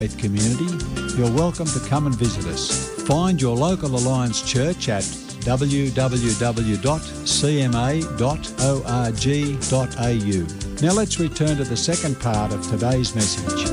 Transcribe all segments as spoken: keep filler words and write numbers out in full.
community, you're welcome to come and visit us. Find your local Alliance Church at w w w dot c m a dot org dot a u. Now let's return to the second part of today's message.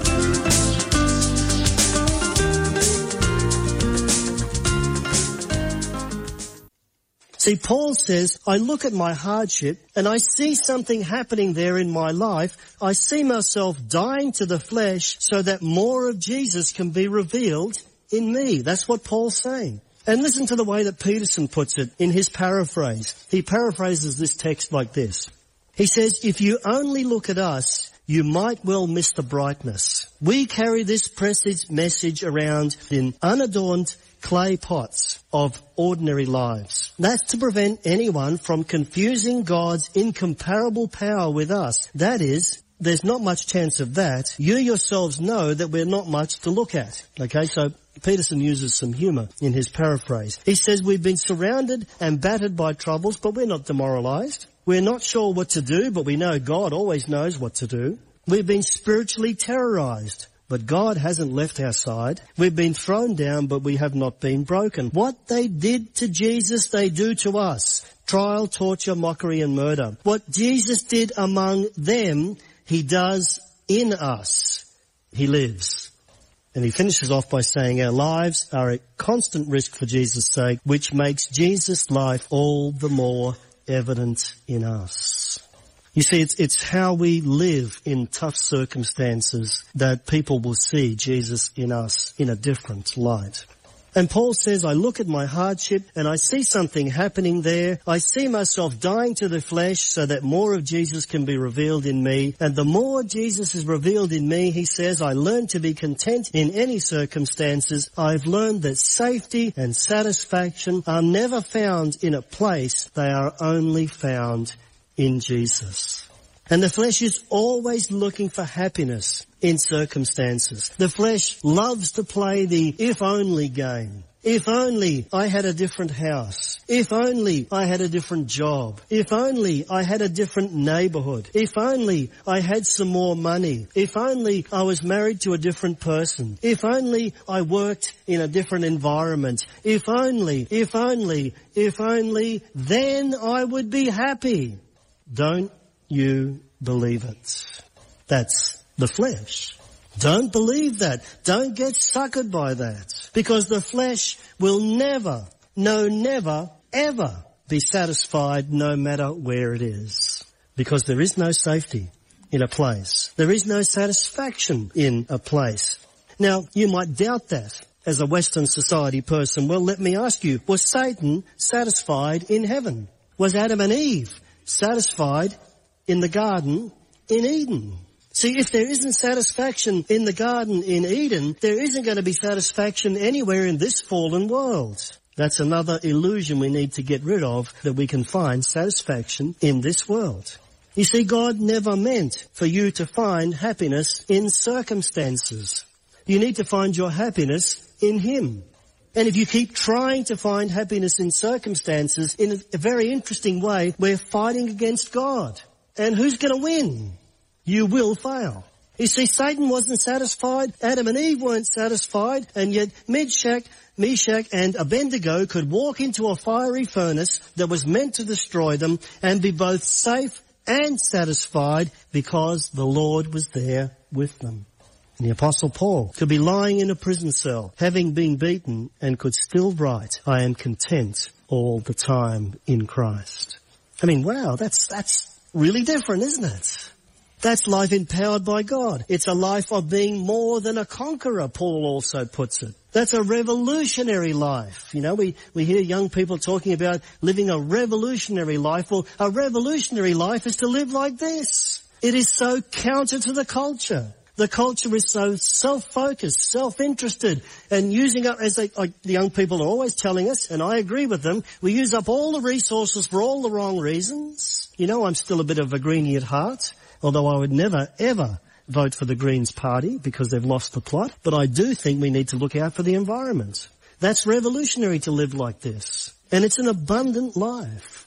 See, Paul says, I look at my hardship and I see something happening there in my life. I see myself dying to the flesh so that more of Jesus can be revealed in me. That's what Paul's saying. And listen to the way that Peterson puts it in his paraphrase. He paraphrases this text like this. He says, if you only look at us, you might well miss the brightness. We carry this presage message around in unadorned clay pots of ordinary lives. That's to prevent anyone from confusing God's incomparable power with us. That is, there's not much chance of that. You yourselves know that we're not much to look at. Okay, so Peterson uses some humour in his paraphrase. He says we've been surrounded and battered by troubles, but we're not demoralised. We're not sure what to do, but we know God always knows what to do. We've been spiritually terrorised, but God hasn't left our side. We've been thrown down, but we have not been broken. What they did to Jesus, they do to us. Trial, torture, mockery and murder. What Jesus did among them, he does in us. He lives. And he finishes off by saying our lives are at constant risk for Jesus' sake, which makes Jesus' life all the more evident in us. You see, it's, it's how we live in tough circumstances that people will see Jesus in us in a different light. And Paul says, I look at my hardship and I see something happening there. I see myself dying to the flesh so that more of Jesus can be revealed in me. And the more Jesus is revealed in me, he says, I learn to be content in any circumstances. I've learned that safety and satisfaction are never found in a place. They are only found in Jesus. And the flesh is always looking for happiness in circumstances. The flesh loves to play the if only game. If only I had a different house. If only I had a different job. If only I had a different neighborhood. If only I had some more money. If only I was married to a different person. If only I worked in a different environment. If only, if only, if only, then I would be happy. Don't you believe it? That's the flesh. Don't believe that. Don't get suckered by that. Because the flesh will never, no never, ever be satisfied no matter where it is. Because there is no safety in a place. There is no satisfaction in a place. Now, you might doubt that as a Western society person. Well, let me ask you, was Satan satisfied in heaven? Was Adam and Eve satisfied in the garden in Eden? See, if there isn't satisfaction in the garden in Eden, there isn't going to be satisfaction anywhere in this fallen world. That's another illusion we need to get rid of, that we can find satisfaction in this world. You see, God never meant for you to find happiness in circumstances. You need to find your happiness in Him. And if you keep trying to find happiness in circumstances, in a, a very interesting way, we're fighting against God. And who's going to win? You will fail. You see, Satan wasn't satisfied. Adam and Eve weren't satisfied. And yet Meshach, Meshach and Abednego could walk into a fiery furnace that was meant to destroy them and be both safe and satisfied because the Lord was there with them. And the Apostle Paul could be lying in a prison cell, having been beaten, and could still write, I am content all the time in Christ. I mean, wow, that's, that's really different, isn't it? That's life empowered by God. It's a life of being more than a conqueror, Paul also puts it. That's a revolutionary life. You know, we, we hear young people talking about living a revolutionary life. Well, a revolutionary life is to live like this. It is so counter to the culture. The culture is so self-focused, self-interested, and using up, as they, like the young people are always telling us, and I agree with them, we use up all the resources for all the wrong reasons. You know, I'm still a bit of a greenie at heart, although I would never, ever vote for the Greens party because they've lost the plot. But I do think we need to look out for the environment. That's revolutionary to live like this. And it's an abundant life.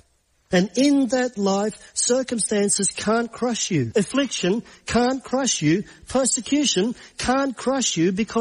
And in that life, circumstances can't crush you. Affliction can't crush you. Persecution can't crush you because